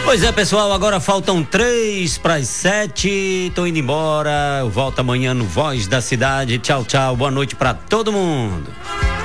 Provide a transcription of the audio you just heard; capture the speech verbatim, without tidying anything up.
Pois é, pessoal, agora faltam três para as sete. Tô indo embora. Eu volto amanhã no Voz da Cidade. Tchau, tchau. Boa noite para todo mundo.